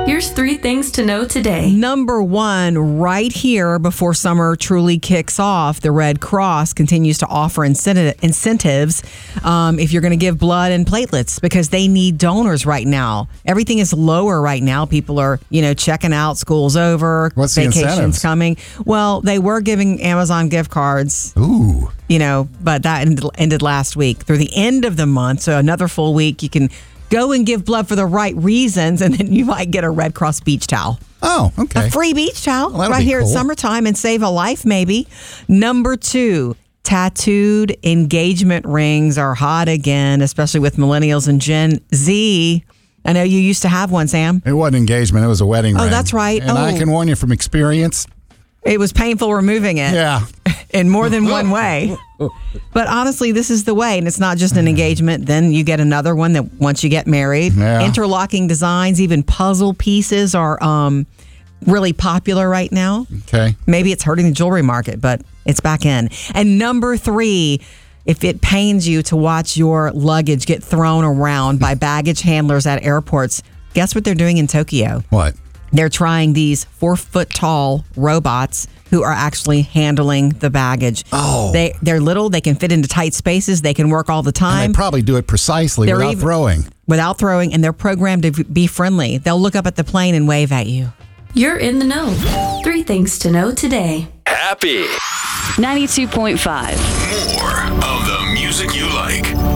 Here's 3 things to know today. Number 1, right here before summer truly kicks off, the Red Cross continues to offer incentives if you're going to give blood and platelets because they need donors right now. Everything is lower right now. People are, checking out. School's over. What's the vacation's incentives? coming. Well, they were giving Amazon gift cards. Ooh. But that ended last week. Through the end of the month, so another full week, you can go and give blood for the right reasons, and then you might get a Red Cross beach towel. Oh, okay. A free beach towel Well, that'll right be here cool. at summertime and save a life, maybe. Number 2, tattooed engagement rings are hot again, especially with millennials and Gen Z. I know you used to have one, Sam. It wasn't engagement. It was a wedding ring. Oh, that's right. And I Oh. can warn you from experience. It was painful removing it. Yeah. In more than one way. But honestly, this is the way. And it's not just an engagement. Then you get another one that once you get married. Yeah. Interlocking designs, even puzzle pieces are really popular right now. Okay. Maybe it's hurting the jewelry market, but it's back in. And number 3, if it pains you to watch your luggage get thrown around by baggage handlers at airports, guess what they're doing in Tokyo? What? They're trying these 4-foot-tall robots who are actually handling the baggage. Oh. They're little. They can fit into tight spaces. They can work all the And time they probably do it precisely They're without even- throwing. without throwing, and they're programmed to be friendly. They'll look up at the plane and wave at you. You're in the know. 3 things to know today. Happy. 92.5. More of the music you like.